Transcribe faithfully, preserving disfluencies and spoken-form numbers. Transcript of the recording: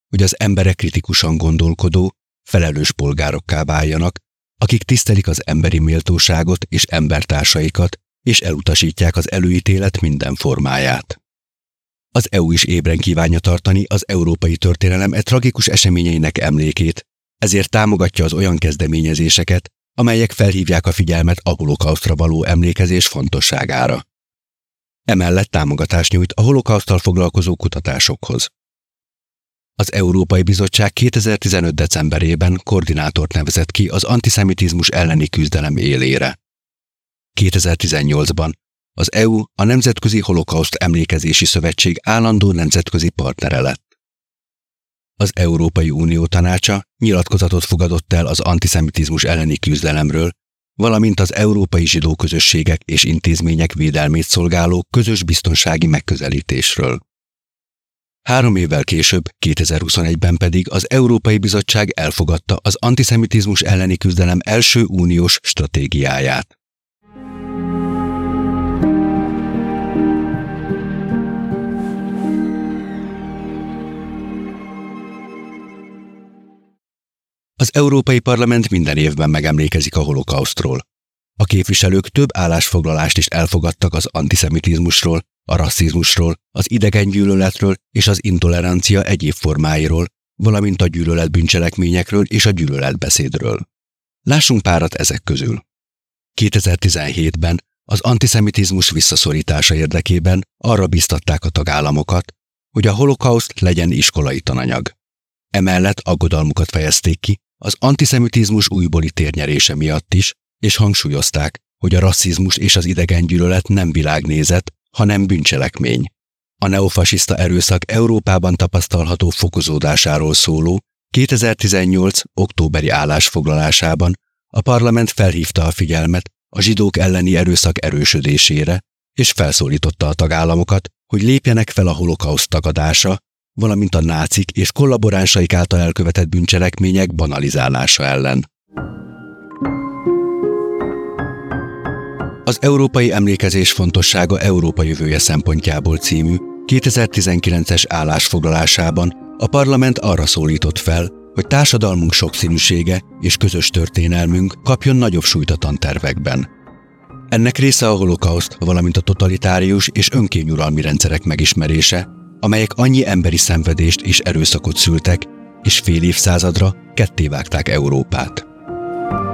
hogy az emberek kritikusan gondolkodó, felelős polgárokká váljanak, akik tisztelik az emberi méltóságot és embertársaikat, és elutasítják az előítélet minden formáját. Az é u is ébren kívánja tartani az európai történelem e tragikus eseményeinek emlékét, ezért támogatja az olyan kezdeményezéseket, amelyek felhívják a figyelmet a holokausztra való emlékezés fontosságára. Emellett támogatást nyújt a holokauszttal foglalkozó kutatásokhoz. Az Európai Bizottság kétezer-tizenöt decemberében koordinátort nevezett ki az antiszemitizmus elleni küzdelem élére. kétezer-tizennyolcban az é u a Nemzetközi Holokauszt Emlékezési Szövetség állandó nemzetközi partnere lett. Az Európai Unió Tanácsa nyilatkozatot fogadott el az antiszemitizmus elleni küzdelemről, valamint az európai zsidó közösségek és intézmények védelmét szolgáló közös biztonsági megközelítésről. Három évvel később, kétezer-huszonegyben pedig az Európai Bizottság elfogadta az antiszemitizmus elleni küzdelem első uniós stratégiáját. Az Európai Parlament minden évben megemlékezik a holokausztról. A képviselők több állásfoglalást is elfogadtak az antiszemitizmusról, a rasszizmusról, az idegengyűlöletről és az intolerancia egyéb formáiról, valamint a gyűlölet bűncselekményekről és a gyűlöletbeszédről. Lássunk párat ezek közül. kétezer-tizenhétben az antiszemitizmus visszaszorítása érdekében arra bíztatták a tagállamokat, hogy a holokauszt legyen iskolai tananyag. Emellett aggodalmukat fejezték ki az antiszemitizmus újbóli térnyerése miatt is, és hangsúlyozták, hogy a rasszizmus és az idegengyűlölet nem világnézet, hanem bűncselekmény. A neofasiszta erőszak Európában tapasztalható fokozódásáról szóló kétezer-tizennyolc. októberi állásfoglalásában a parlament felhívta a figyelmet a zsidók elleni erőszak erősödésére, és felszólította a tagállamokat, hogy lépjenek fel a holokauszt tagadása, valamint a nácik és kollaboránsaik által elkövetett bűncselekmények banalizálása ellen. Az európai emlékezés fontossága Európa jövője szempontjából című kétezer-tizenkilences állásfoglalásában a parlament arra szólított fel, hogy társadalmunk sokszínűsége és közös történelmünk kapjon nagyobb súlyt a tantervekben. Ennek része a holokauszt, valamint a totalitárius és önkényuralmi rendszerek megismerése, amelyek annyi emberi szenvedést és erőszakot szültek, és fél évszázadra kettévágták Európát.